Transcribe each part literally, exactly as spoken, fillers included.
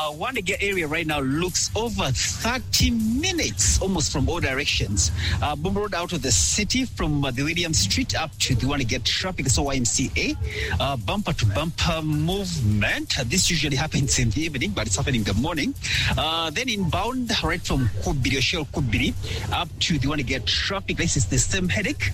uh, Wanege area right now looks over thirty minutes, almost from all directions. Uh, Boom Road out of the city from uh, the William Street up to the Wanege traffic, so Y M C A. Uh, bumper to bumper movement. Uh, this usually happens in the evening, but it's happening in the morning. Uh, then inbound, right from Kubiri, Shell Kubiri, up to the Wanege traffic. This is the same headache.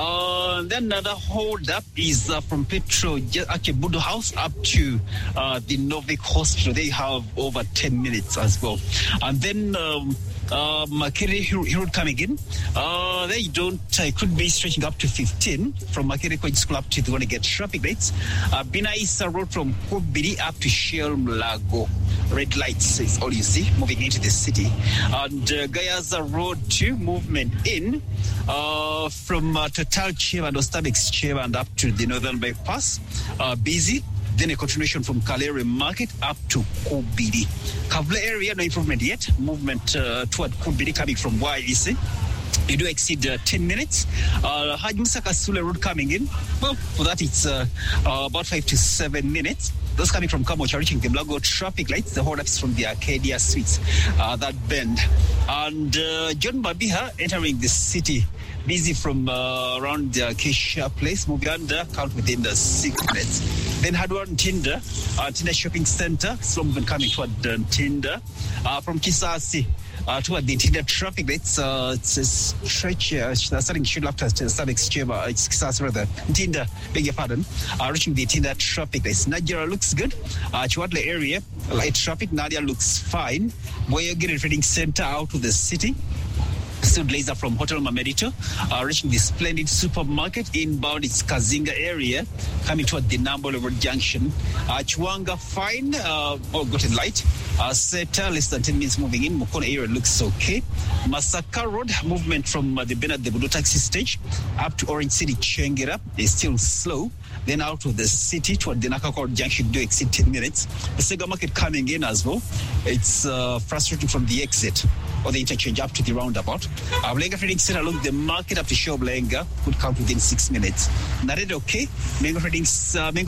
Uh, then another hold up is uh, from Petro, actually Budo House up to uh, the Novik Hospital. They have over ten minutes as well. And then um, uh, Makere Road coming in. Uh, they don't, uh, it could be stretching up to fifteen from Makere College School up to the Wanege traffic lights. Uh, Bina Issa Road from Kubiri up to Shell Lago. Red lights is all you see moving into the city. And uh, Gayaza Road to movement in uh, from uh, Total Cheva and Ostabex Cheva and up to the Northern Bypass. Uh, busy. Then a continuation from Kalere Market up to Kubiri. Kavle area, no improvement yet. Movement uh, toward Kubiri coming from Y E C. You do exceed uh, ten minutes. Uh, Haji Musa Kasule Road coming in. Well, for that it's uh, uh, about five to seven minutes. Those coming from Kamocha reaching the Blago traffic lights. The hold-ups from the Arcadia Suites, uh, that bend. And uh, John Babiha entering the city. Busy from uh, around the Acacia Place. Muganda, count within the six minutes. Then Hadwan Tinder, uh, Tinder Shopping Center. Slow movement coming toward uh, Tinder. Uh, from Kisasi. Uh, toward the Tinder traffic lights, uh, it's a stretch, uh, starting shortly after Stabex Cheva, it's Kisas rather, Tinder, beg your pardon, uh, reaching the Tinder traffic lights. Nigeria looks good, uh, Chiwadle area, light traffic, Nadia looks fine. Boyogere Trading Center out of the city. Still laser from Hotel Mamerito, uh, reaching the Splendid Supermarket. Inbound, it's Kazinga area, coming toward the Nambole Road Junction. Uh, Chwanga, fine, uh, oh, got it light. Uh, Seta, less than ten minutes moving in. Mukona area looks okay. Masaka Road, movement from uh, the Bernard de Budo taxi stage up to Orange City Chengera is still slow. Then out of the city toward the Nakakor Junction, do exceed ten minutes. The Sega Market coming in as well. It's uh, frustrating from the exit or the interchange up to the roundabout. Uh, Blenga Trading Center along the market up to Show Blenga could count within six minutes. Narede okay. Mango Trading, uh, Mango